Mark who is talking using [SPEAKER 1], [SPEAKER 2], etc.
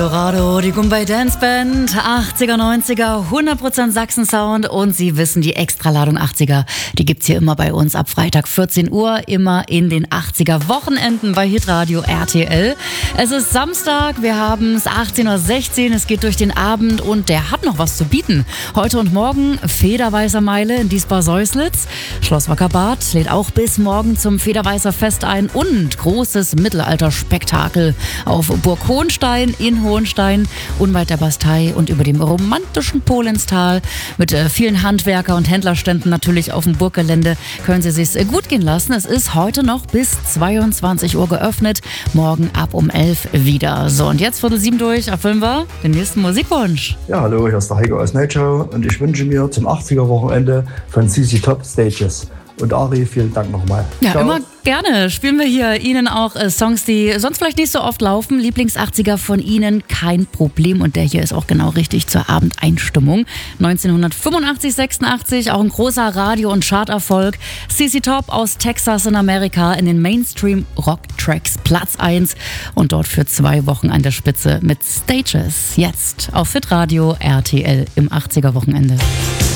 [SPEAKER 1] Eldorado, die Gumbay Dance Band, 80er, 90er, 100% Sachsen-Sound und Sie wissen, die Extraladung 80er, die gibt's hier immer bei uns ab Freitag 14 Uhr, immer in den 80er Wochenenden bei Hitradio RTL. Es ist Samstag, wir haben es 18.16 Uhr, es geht durch den Abend und der hat noch was zu bieten. Heute und morgen Federweißer Meile in Diesbar-Säuslitz, Schloss Wackerbad lädt auch bis morgen zum Federweißer Fest ein und großes Mittelalter-Spektakel auf Burg Hohenstein in Hohenstein, unweit der Bastei und über dem romantischen Polenstal mit vielen Handwerker- und Händlerständen natürlich auf dem Burggelände können Sie sich's gut gehen lassen. Es ist heute noch bis 22 Uhr geöffnet, morgen ab um 11 wieder. So, und jetzt 6:45 durch, erfüllen wir den nächsten Musikwunsch.
[SPEAKER 2] Ja, hallo, hier ist der Heiko aus Neutschau und ich wünsche mir zum 80er-Wochenende von CC Top Stages. Und Ari, vielen Dank nochmal.
[SPEAKER 1] Ja,
[SPEAKER 2] Ciao.
[SPEAKER 1] immer gerne. Spielen wir hier Ihnen auch Songs, die sonst vielleicht nicht so oft laufen. Lieblings-80er von Ihnen, kein Problem. Und der hier ist auch genau richtig zur Abendeinstimmung. 1985, 86, auch ein großer Radio- und Charterfolg. CC Top aus Texas in Amerika in den Mainstream-Rock-Tracks Platz 1 und dort für 2 Wochen an der Spitze mit Stages. Jetzt auf Hitradio RTL im 80er-Wochenende.